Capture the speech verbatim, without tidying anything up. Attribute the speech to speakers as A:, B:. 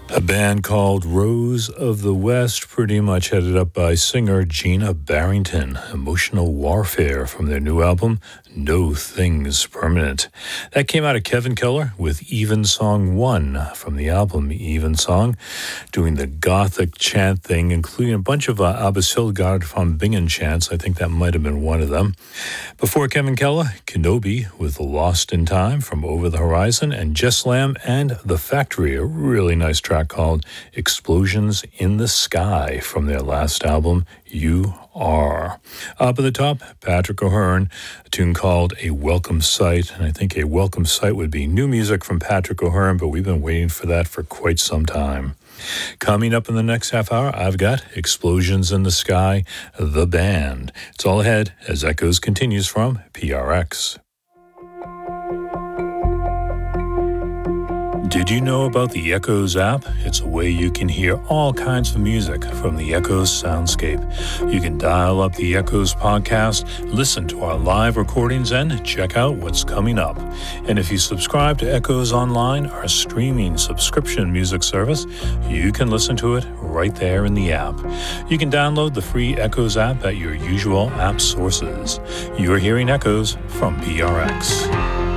A: A band called Rose of the West, pretty much headed up by singer Gina Barrington. Emotional Warfare from their new album, No Things Permanent. That came out of Kevin Keller with Evensong one from the album Evensong, doing the gothic chant thing, including a bunch of uh, Abbas Hildegard von Bingen chants. I think that might have been one of them. Before Kevin Keller, Kenobi with Lost in Time from Over the Horizon, and Jess Lamb and The Factory, a really nice track called Explosions in the Sky from their last album, You Are. Up at the top, Patrick O'Hearn, a tune called A Welcome Sight, and I think A Welcome Sight would be new music from Patrick O'Hearn, but we've been waiting for that for quite some time. Coming up in the next half hour, I've got Explosions in the Sky, the band. It's all ahead as Echoes continues from P R X. Did you know about the Echoes app? It's a way you can hear all kinds of music from the Echoes soundscape. You can dial up the Echoes podcast, listen to our live recordings, and check out what's coming up. And if you subscribe to Echoes Online, our streaming subscription music service, you can listen to it right there in the app. You can download the free Echoes app at your usual app sources. You're hearing Echoes from P R X.